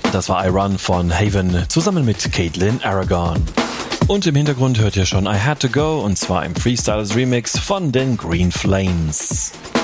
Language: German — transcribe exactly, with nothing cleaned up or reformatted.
Das war I Run von Haven zusammen mit Caitlin Aragon. Und im Hintergrund hört ihr schon I Had to Go, und zwar im Freestyles Remix von den Green Flames.